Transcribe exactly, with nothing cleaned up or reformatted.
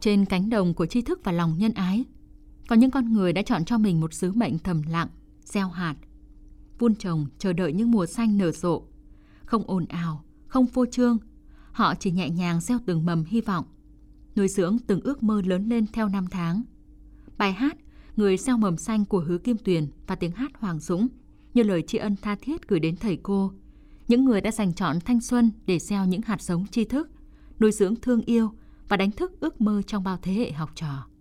Trên cánh đồng của tri thức và lòng nhân ái, có những con người đã chọn cho mình một sứ mệnh thầm lặng, gieo hạt, vun trồng, chờ đợi những mùa xanh nở rộ. Không ồn ào, không phô trương, họ chỉ nhẹ nhàng gieo từng mầm hy vọng, nuôi dưỡng từng ước mơ lớn lên theo năm tháng. Bài hát Người gieo mầm xanh của Hứa Kim Tuyền và tiếng hát Hoàng Dũng như lời tri ân tha thiết gửi đến thầy cô, những người đã dành trọn thanh xuân để gieo những hạt giống tri thức, nuôi dưỡng thương yêu và đánh thức ước mơ trong bao thế hệ học trò.